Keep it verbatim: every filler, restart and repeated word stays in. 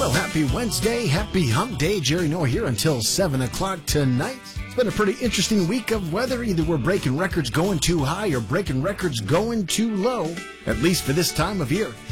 Well, happy Wednesday, happy hump day. Jerry Noah here until seven o'clock tonight. It's been a pretty interesting week of weather. Either we're breaking records going too high or breaking records going too low, at least for this time of year.